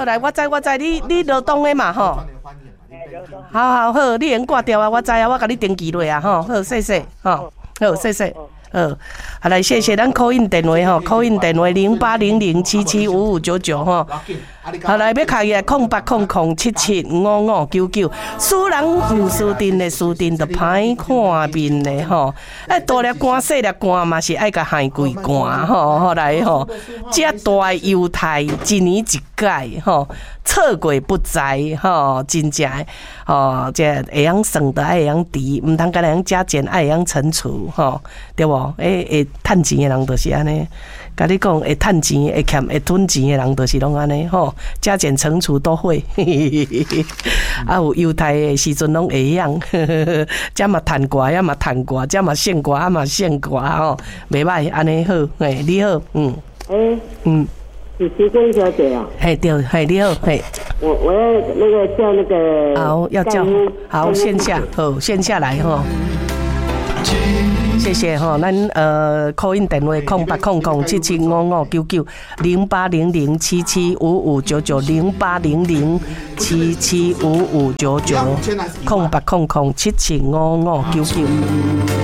来，我知，你劳动的嘛吼。好，你先挂掉啊，我知啊，我甲你登记落啊，吼，好，谢谢，吼，好，谢谢。好来，谢谢咱call in电话吼，call in电话0800775599吼。好来，要开个0800775599。输人毋输阵的，输阵就歹看面的吼。大粒肝细粒肝嘛是爱甲害贵肝吼。好来吼，遮大犹太一年一改吼，错过不再吼，真正吼，这会晓算的爱会晓治，毋通干那样加减爱会晓乘除吼，对无？会趁钱的人就是安尼。甲你讲，会趁钱、会欠、会吞钱的人，就是拢安尼吼，加减乘除都会。啊，有犹太的时阵拢会样，遮嘛趁寡，遐嘛趁寡，遮嘛剩寡，遐嘛剩寡吼，袂歹，安尼好，嘿，你好， 是徐根小姐啊？ 嘿，对，嘿，你好，嘿。 我要那个叫那个。 好，要叫好线下，好线下来吼。谢谢吼，咱call in 电话080077559908007755990800775599。